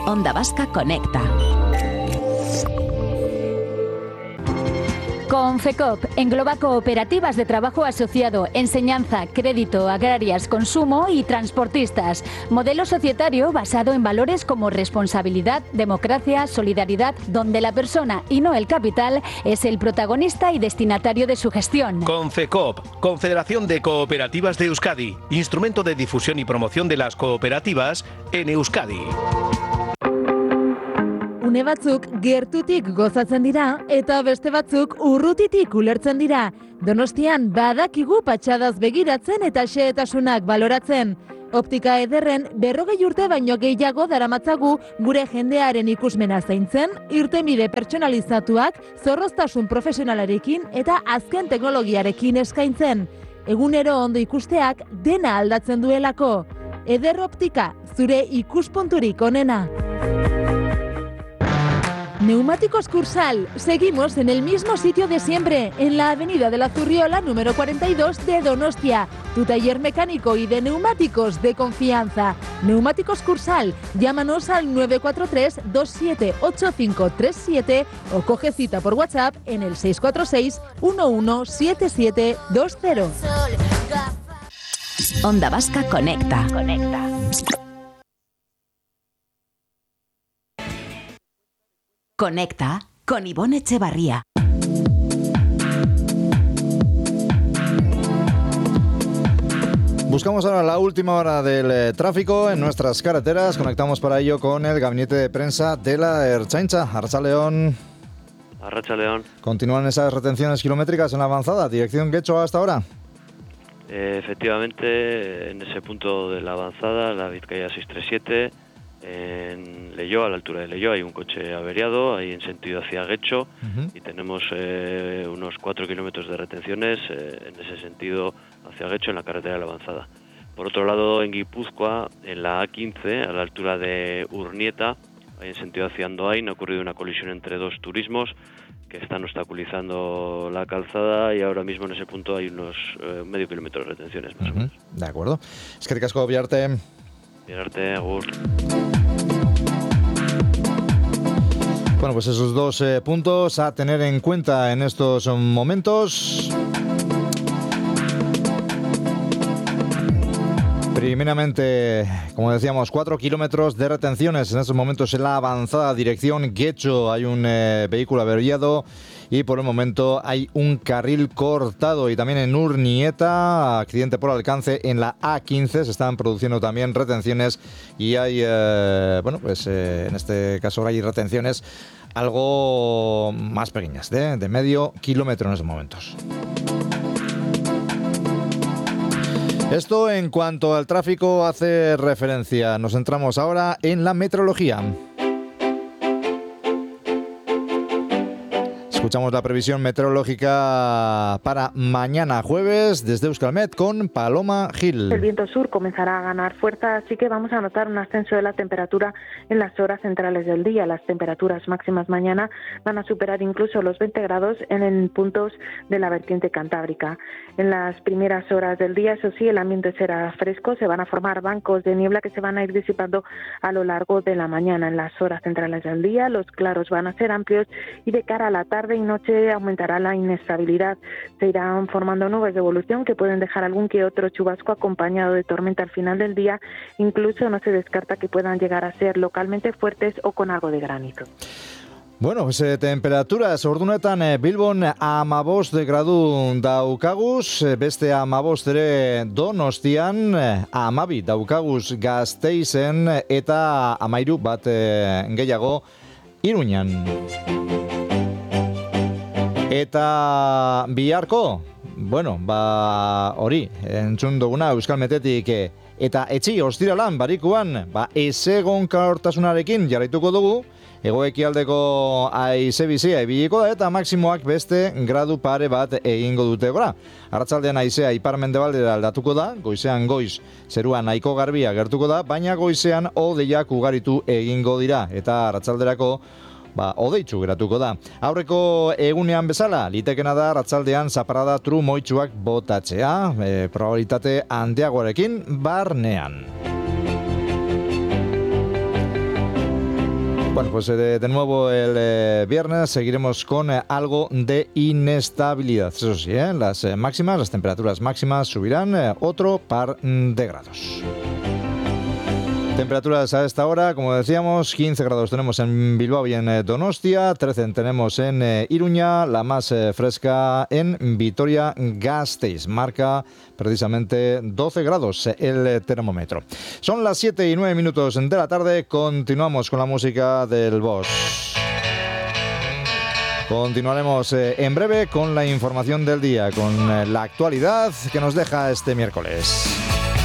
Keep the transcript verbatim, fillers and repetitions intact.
Onda Vasca Conecta. Confecop engloba cooperativas de trabajo asociado, enseñanza, crédito, agrarias, consumo y transportistas. Modelo societario basado en valores como responsabilidad, democracia, solidaridad, donde la persona y no el capital es el protagonista y destinatario de su gestión. Confecop, Confederación de Cooperativas de Euskadi, instrumento de difusión y promoción de las cooperativas en Euskadi. Une batzuk gertutik gozatzen dira eta beste batzuk urrutitik ulertzen dira. Donostian badakigu patxadaz begiratzen eta xehetasunak baloratzen. Optika ederren berrogei urte baino gehiago daramatzagu gure jendearen ikusmena zaintzen, irtenbide pertsonalizatuak, zorroztasun profesionalarekin eta azken teknologiarekin eskaintzen. Egunero ondo ikusteak dena aldatzen duelako. Eder Optika, zure ikuspunturik onena. Neumáticos Cursal. Seguimos en el mismo sitio de siempre, en la avenida de la Zurriola número cuarenta y dos de Donostia. Tu taller mecánico y de neumáticos de confianza. Neumáticos Cursal. Llámanos al nueve cuatro tres, dos siete ocho cinco tres siete o coge cita por WhatsApp en el seis cuatro seis, uno uno siete siete dos cero. Onda Vasca Conecta. Conecta. Conecta con Ivonne Echevarría. Buscamos ahora la última hora del eh, tráfico en nuestras carreteras. Conectamos para ello con el gabinete de prensa de la Ertzaintza. Arratsaldeon. Arratsaldeon. ¿Continúan esas retenciones kilométricas en la avanzada? ¿Dirección Getxo hasta ahora? Eh, efectivamente, en ese punto de la avanzada, la Vizcaya seiscientos treinta y siete, en Leioa, a la altura de Leioa, hay un coche averiado, ahí en sentido hacia Getxo, uh-huh. y tenemos eh, unos cuatro kilómetros de retenciones eh, en ese sentido hacia Getxo, en la carretera de la avanzada. Por otro lado, en Guipúzcoa, en la A quince, a la altura de Urnieta, ahí en sentido hacia Andoain, ha ocurrido una colisión entre dos turismos que están obstaculizando la calzada, y ahora mismo en ese punto hay unos eh, medio kilómetro de retenciones más uh-huh. o menos. De acuerdo. Eskerrik asko, Biarte. Biarte, agur. Bueno, pues esos dos eh, puntos a tener en cuenta en estos momentos. Primeramente, como decíamos, cuatro kilómetros de retenciones en estos momentos en la avanzada dirección Getxo. Hay un eh, vehículo averiado y por el momento hay un carril cortado. Y también en Urnieta, accidente por alcance en la A quince. Se están produciendo también retenciones y hay, eh, bueno, pues eh, en este caso hay retenciones algo más pequeñas, de, de medio kilómetro en estos momentos. Esto en cuanto al tráfico hace referencia. Nos centramos ahora en la meteorología. Escuchamos la previsión meteorológica para mañana jueves desde Euskalmet con Paloma Gil. El viento sur comenzará a ganar fuerza, así que vamos a notar un ascenso de la temperatura en las horas centrales del día. Las temperaturas máximas mañana van a superar incluso los veinte grados en puntos de la vertiente cantábrica. En las primeras horas del día, eso sí, el ambiente será fresco, se van a formar bancos de niebla que se van a ir disipando a lo largo de la mañana. En las horas centrales del día, los claros van a ser amplios y de cara a la tarde y noche aumentará la inestabilidad. Se irán formando nubes de evolución que pueden dejar algún que otro chubasco acompañado de tormenta al final del día. Incluso no se descarta que puedan llegar a ser localmente fuertes o con algo de granizo. Bueno, pues, eh, temperaturas ordunetan eh, Bilbon hamabost gradu daukaguz, eh, beste hamabost ere Donostian, eh, hamabi daukaguz Gasteizen eta hamairu bat eh, gehiago Iruñan. Eta biharko, bueno, ba hori, entzun duguna Euskalmetetik eh, eta etxi ostiralan barikuan, ba ezegonkortasunarekin jarraituko dugu. Hego-ekialdeko haize bizia ibiliko da eta maksimoak beste gradu pare bat egingo dute gora. Arratsaldean haizea ipar-mendebaldera aldatuko da, goizean goiz zerua nahiko garbia gertuko da, baina goizean hodeiak ugaritu egingo dira eta arratsalderako ba hodeitsu geratuko da. Aurreko egunean bezala, litekena da arratsaldean zaparrada trumoitsuak botatzea, e, probabilitate handiagoarekin barnean. Bueno, pues de, de nuevo el eh, viernes seguiremos con eh, algo de inestabilidad. Eso sí, eh, las eh, máximas, las temperaturas máximas subirán eh, otro par de grados. Temperaturas a esta hora, como decíamos, quince grados tenemos en Bilbao y en eh, Donostia, trece tenemos en eh, Iruña, la más eh, fresca en Vitoria-Gasteiz, marca precisamente doce grados eh, el eh, termómetro. Son las siete y nueve minutos de la tarde, continuamos con la música del Boss. Continuaremos eh, en breve con la información del día, con eh, la actualidad que nos deja este miércoles.